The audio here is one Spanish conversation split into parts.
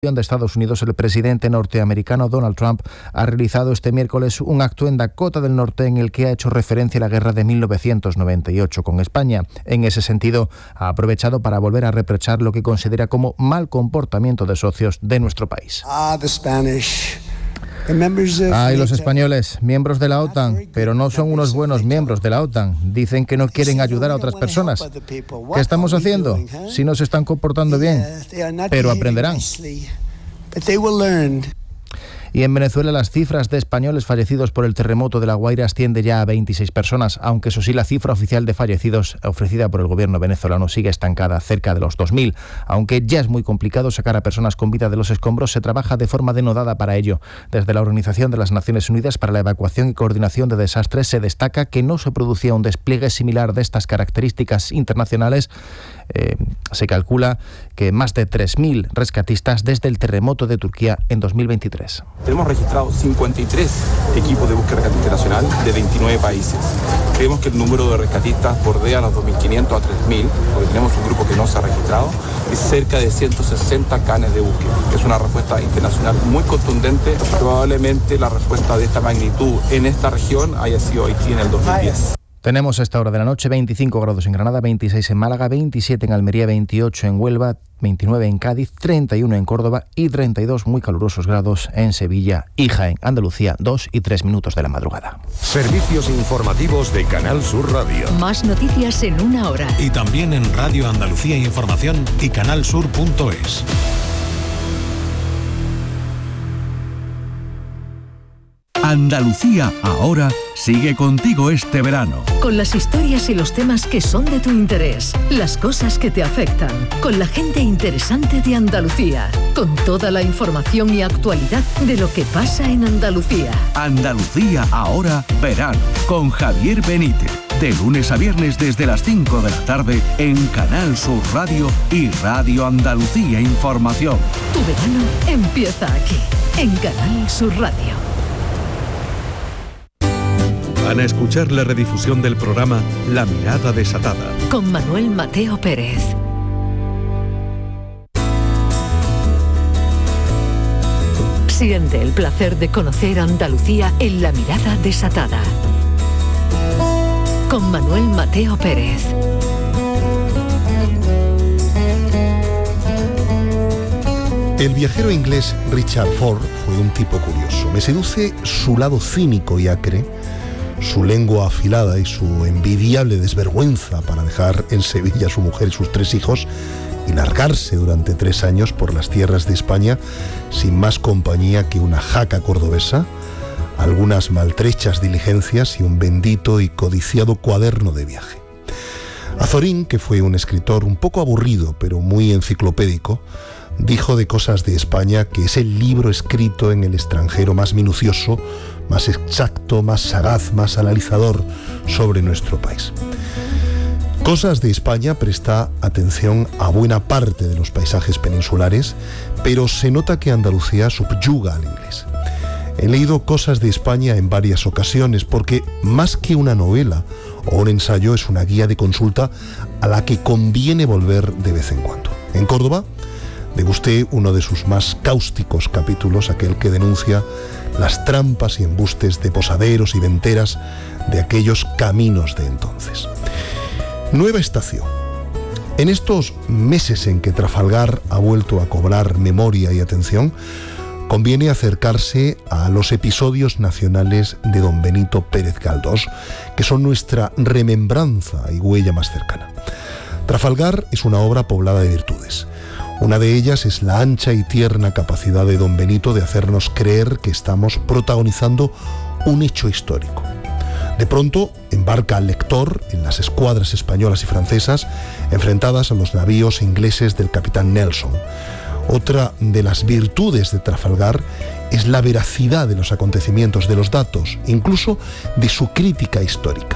de Estados Unidos, el presidente norteamericano Donald Trump ha realizado este miércoles un acto en Dakota del Norte en el que ha hecho referencia a la guerra de 1998 con España. En ese sentido, ha aprovechado para volver a reprochar lo que considera como mal comportamiento de socios de nuestro país. Ay, los españoles, miembros de la OTAN, pero no son unos buenos miembros de la OTAN. Dicen que no quieren ayudar a otras personas. ¿Qué estamos haciendo? Si no se están comportando bien, pero aprenderán. Y en Venezuela las cifras de españoles fallecidos por el terremoto de La Guaira asciende ya a 26 personas, aunque eso sí, la cifra oficial de fallecidos ofrecida por el gobierno venezolano sigue estancada cerca de los 2.000. Aunque ya es muy complicado sacar a personas con vida de los escombros, se trabaja de forma denodada para ello. Desde la Organización de las Naciones Unidas para la Evacuación y Coordinación de Desastres se destaca que no se producía un despliegue similar de estas características internacionales. Se calcula que más de 3.000 rescatistas desde el terremoto de Turquía en 2023. Tenemos registrados 53 equipos de búsqueda rescate internacional de 29 países. Creemos que el número de rescatistas bordea los 2.500 a 3.000, porque tenemos un grupo que no se ha registrado, y cerca de 160 canes de búsqueda. Es una respuesta internacional muy contundente. Probablemente la respuesta de esta magnitud en esta región haya sido Haití en el 2010. Tenemos a esta hora de la noche 25 grados en Granada, 26 en Málaga, 27 en Almería, 28 en Huelva, 29 en Cádiz, 31 en Córdoba y 32 muy calurosos grados en Sevilla y Jaén. Andalucía, 2 y 3 minutos de la madrugada. Servicios informativos de Canal Sur Radio. Más noticias en una hora. Y también en Radio Andalucía Información y canalsur.es. Andalucía ahora sigue contigo este verano. Con las historias y los temas que son de tu interés, las cosas que te afectan, con la gente interesante de Andalucía, con toda la información y actualidad de lo que pasa en Andalucía. Andalucía ahora verano, con Javier Benítez. De lunes a viernes desde las 5 de la tarde en Canal Sur Radio y Radio Andalucía Información. Tu verano empieza aquí, en Canal Sur Radio. Van a escuchar la redifusión del programa La Mirada Desatada. Con Manuel Mateo Pérez. Siente el placer de conocer Andalucía en La Mirada Desatada. Con Manuel Mateo Pérez. El viajero inglés Richard Ford fue un tipo curioso. Me seduce su lado cínico y acre, su lengua afilada y su envidiable desvergüenza para dejar en Sevilla a su mujer y sus 3 hijos y largarse durante 3 años por las tierras de España sin más compañía que una jaca cordobesa, algunas maltrechas diligencias y un bendito y codiciado cuaderno de viaje. Azorín, que fue un escritor un poco aburrido pero muy enciclopédico, dijo de Cosas de España que es el libro escrito en el extranjero más minucioso, más exacto, más sagaz, más analizador sobre nuestro país. Cosas de España presta atención a buena parte de los paisajes peninsulares, pero se nota que Andalucía subyuga al inglés. He leído Cosas de España en varias ocasiones porque, más que una novela o un ensayo, es una guía de consulta a la que conviene volver de vez en cuando. En Córdoba degusté uno de sus más cáusticos capítulos, aquel que denuncia las trampas y embustes de posaderos y venteras de aquellos caminos de entonces. Nueva estación. En estos meses en que Trafalgar ha vuelto a cobrar memoria y atención, conviene acercarse a los episodios nacionales de don Benito Pérez Galdós, que son nuestra remembranza y huella más cercana. Trafalgar es una obra poblada de virtudes. Una de ellas es la ancha y tierna capacidad de don Benito de hacernos creer que estamos protagonizando un hecho histórico. De pronto embarca al lector en las escuadras españolas y francesas enfrentadas a los navíos ingleses del capitán Nelson. Otra de las virtudes de Trafalgar es la veracidad de los acontecimientos, de los datos, incluso de su crítica histórica.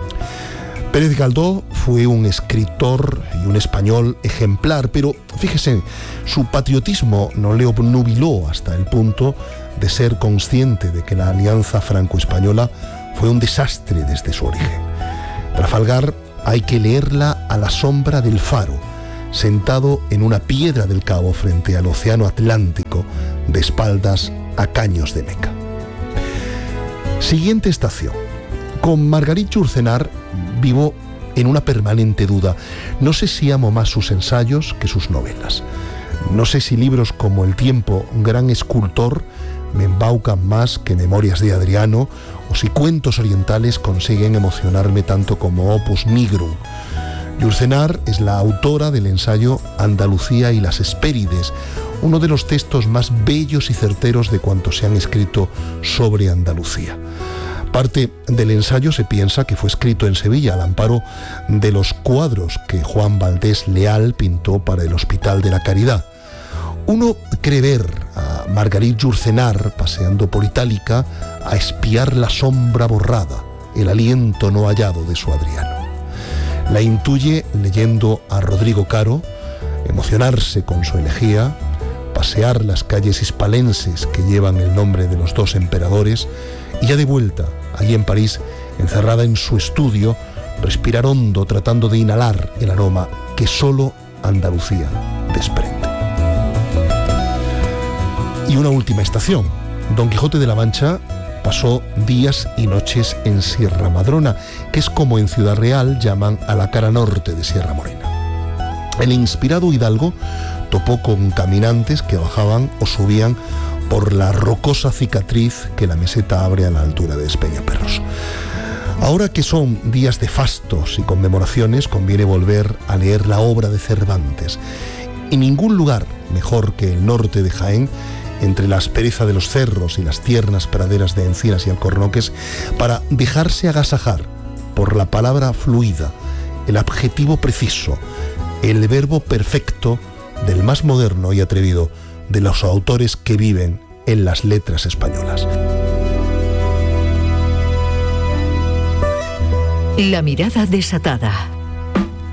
Pérez Galdós fue un escritor y un español ejemplar, pero fíjese, su patriotismo no le obnubiló hasta el punto de ser consciente de que la alianza franco-española fue un desastre desde su origen. Trafalgar hay que leerla a la sombra del faro, sentado en una piedra del Cabo frente al océano Atlántico, de espaldas a Caños de Meca. Siguiente estación. Con Margarit Yourcenar vivo en una permanente duda. No sé si amo más sus ensayos que sus novelas. No sé si libros como El tiempo, un gran escultor, me embaucan más que Memorias de Adriano, o si Cuentos orientales consiguen emocionarme tanto como Opus Nigrum. Yourcenar es la autora del ensayo Andalucía y las Hespérides, uno de los textos más bellos y certeros de cuantos se han escrito sobre Andalucía. Parte del ensayo se piensa que fue escrito en Sevilla al amparo de los cuadros que Juan Valdés Leal pintó para el Hospital de la Caridad. Uno cree ver a Margarit Yourcenar paseando por Itálica a espiar la sombra borrada, el aliento no hallado de su Adriano. La intuye leyendo a Rodrigo Caro, emocionarse con su elegía, pasear las calles hispalenses que llevan el nombre de los dos emperadores y ya de vuelta, allí en París, encerrada en su estudio, respirar hondo tratando de inhalar el aroma que solo Andalucía desprende. Y una última estación. Don Quijote de la Mancha pasó días y noches en Sierra Madrona, que es como en Ciudad Real llaman a la cara norte de Sierra Morena. El inspirado hidalgo topó con caminantes que bajaban o subían por la rocosa cicatriz que la meseta abre a la altura de Espeñaperros. Ahora que son días de fastos y conmemoraciones, conviene volver a leer la obra de Cervantes. Y ningún lugar mejor que el norte de Jaén, entre la aspereza de los cerros y las tiernas praderas de encinas y alcornoques, para dejarse agasajar por la palabra fluida, el adjetivo preciso, el verbo perfecto del más moderno y atrevido de los autores que viven en las letras españolas. La mirada desatada.